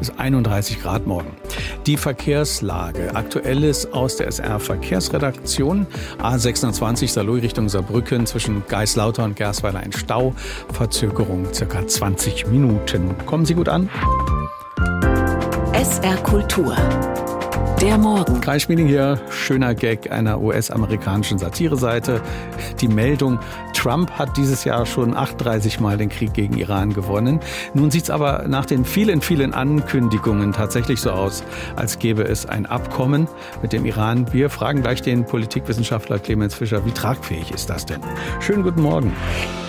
bis 31 Grad morgen. Die Verkehrslage. Aktuelles aus der SR-Verkehrsredaktion. A26 Saarlouis Richtung Saarbrücken zwischen Geislauter und Gersweiler ein Stau. Verzögerung ca. 20 Minuten. Kommen Sie gut an? SR Kultur. Der Morgen. Kai Schmieding hier, schöner Gag einer US-amerikanischen Satireseite. Die Meldung, Trump hat dieses Jahr schon 38 Mal den Krieg gegen Iran gewonnen. Nun sieht es aber nach den vielen, vielen Ankündigungen tatsächlich so aus, als gäbe es ein Abkommen mit dem Iran. Wir fragen gleich den Politikwissenschaftler Clemens Fischer, wie tragfähig ist das denn? Schönen guten Morgen.